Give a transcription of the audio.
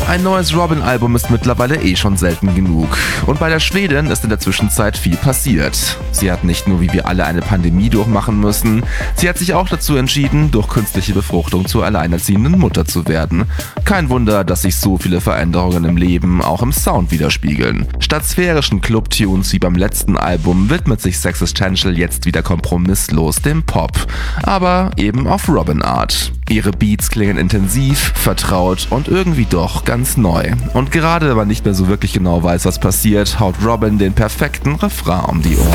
Ein neues Robyn-Album ist mittlerweile schon selten genug. Und bei der Schwedin ist in der Zwischenzeit viel passiert. Sie hat nicht nur wie wir alle eine Pandemie durchmachen müssen, sie hat sich auch dazu entschieden, durch künstliche Befruchtung zur alleinerziehenden Mutter zu werden. Kein Wunder, dass sich so viele Veränderungen im Leben auch im Sound widerspiegeln. Statt sphärischen Clubtunes wie beim letzten Album widmet sich Sexistential jetzt wieder kompromisslos dem Pop, aber eben auf Robyn-Art. Ihre Beats klingen intensiv, vertraut und irgendwie doch ganz neu. Und gerade wenn man nicht mehr so wirklich genau weiß, was passiert, haut Robyn den perfekten Refrain um die Ohren.